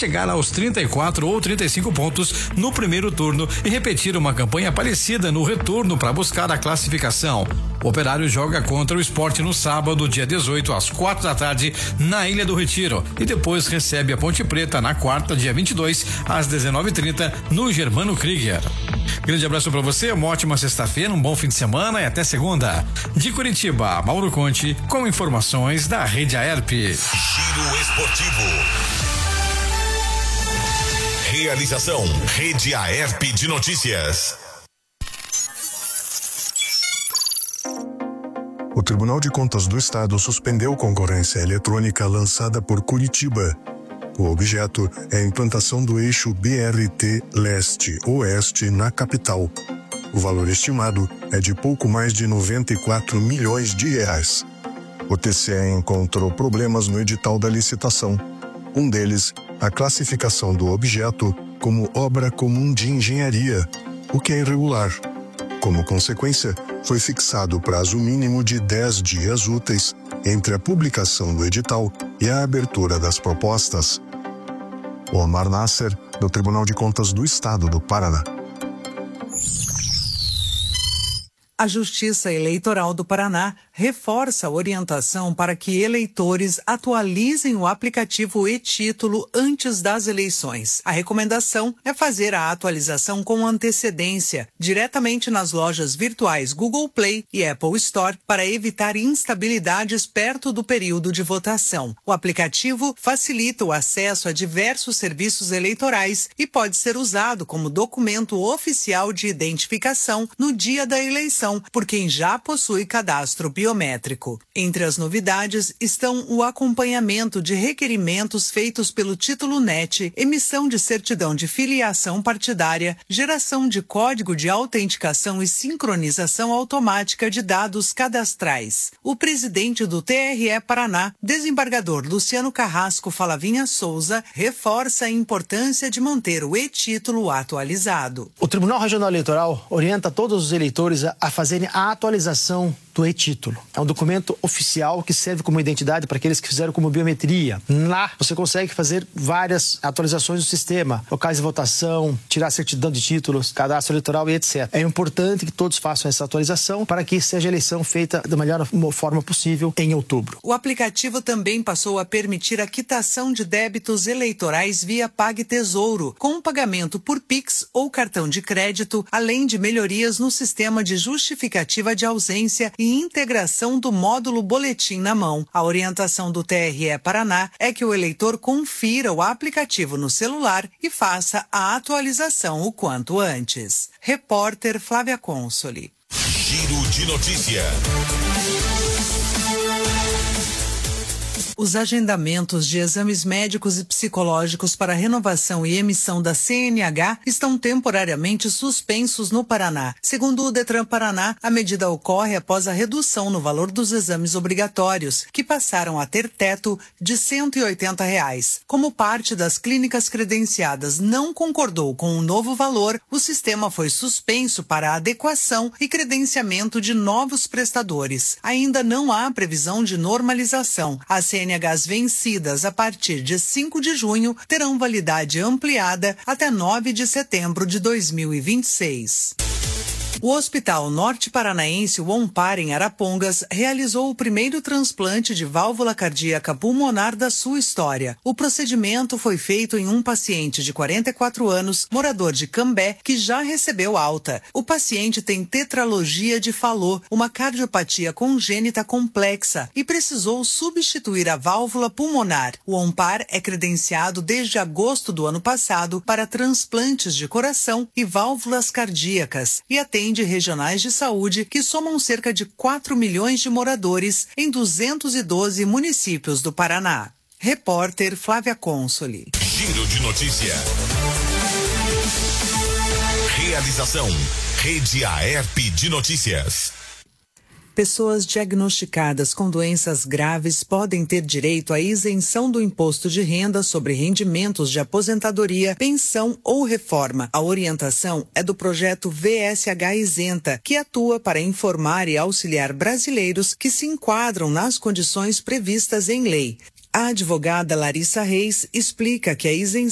chegar aos 34 ou 35 pontos no primeiro turno e repetir uma campanha parecida no retorno para buscar a classificação. O Operário joga contra o Sport no sábado, dia 18, às 4 da tarde, na Ilha do Retiro, e depois recebe a Ponte Preta na quarta, dia 22, às 19h30, no Germano Krieger. Grande abraço para você, uma ótima sexta-feira, um bom fim de semana e até segunda. De Curitiba, Mauro Conte, com informações da Rede Aerp. Giro Esportivo. Realização Rede Aerp de Notícias. O Tribunal de Contas do Estado suspendeu concorrência eletrônica lançada por Curitiba. O objeto é a implantação do eixo BRT Leste-Oeste na capital. O valor estimado é de pouco mais de 94 milhões de reais. O TCE encontrou problemas no edital da licitação. Um deles, a classificação do objeto como obra comum de engenharia, o que é irregular. Como consequência, foi fixado prazo mínimo de 10 dias úteis entre a publicação do edital e a abertura das propostas. Omar Nasser, do Tribunal de Contas do Estado do Paraná. A Justiça Eleitoral do Paraná reforça a orientação para que eleitores atualizem o aplicativo e-Título antes das eleições. A recomendação é fazer a atualização com antecedência, diretamente nas lojas virtuais Google Play e Apple Store, para evitar instabilidades perto do período de votação. O aplicativo facilita o acesso a diversos serviços eleitorais e pode ser usado como documento oficial de identificação no dia da eleição por quem já possui cadastro biométrico. Entre as novidades estão o acompanhamento de requerimentos feitos pelo Título NET, emissão de certidão de filiação partidária, geração de código de autenticação e sincronização automática de dados cadastrais. O presidente do TRE Paraná, desembargador Luciano Carrasco Falavinha Souza, reforça a importância de manter o e-Título atualizado. O Tribunal Regional Eleitoral orienta todos os eleitores a fazerem a atualização do e-Título. É um documento oficial que serve como identidade para aqueles que fizeram como biometria. Lá você consegue fazer várias atualizações do sistema, locais de votação, tirar certidão de títulos, cadastro eleitoral e etc. É importante que todos façam essa atualização para que seja a eleição feita da melhor forma possível em outubro. O aplicativo também passou a permitir a quitação de débitos eleitorais via PagTesouro, com pagamento por Pix ou cartão de crédito, além de melhorias no sistema de justificativa de ausência e integração do módulo boletim na mão. A orientação do TRE Paraná é que o eleitor confira o aplicativo no celular e faça a atualização o quanto antes. Repórter Flávia Consoli. Giro de notícia. Os agendamentos de exames médicos e psicológicos para renovação e emissão da CNH estão temporariamente suspensos no Paraná. Segundo o Detran Paraná, a medida ocorre após a redução no valor dos exames obrigatórios, que passaram a ter teto de R$ 180. Como parte das clínicas credenciadas não concordou com o novo valor, o sistema foi suspenso para adequação e credenciamento de novos prestadores. Ainda não há previsão de normalização. As CNHs vencidas a partir de 5 de junho terão validade ampliada até 9 de setembro de 2026. O Hospital Norte Paranaense, o ONPAR, em Arapongas, realizou o primeiro transplante de válvula cardíaca pulmonar da sua história. O procedimento foi feito em um paciente de 44 anos, morador de Cambé, que já recebeu alta. O paciente tem tetralogia de Fallot, uma cardiopatia congênita complexa, e precisou substituir a válvula pulmonar. O ONPAR é credenciado desde agosto do ano passado para transplantes de coração e válvulas cardíacas e atende regionais de saúde que somam cerca de 4 milhões de moradores em 212 municípios do Paraná. Repórter Flávia Consoli. Giro de notícia. Realização Rede Aerp de Notícias. Pessoas diagnosticadas com doenças graves podem ter direito à isenção do imposto de renda sobre rendimentos de aposentadoria, pensão ou reforma. A orientação é do projeto VSH Isenta, que atua para informar e auxiliar brasileiros que se enquadram nas condições previstas em lei. A advogada Larissa Reis explica que a isenção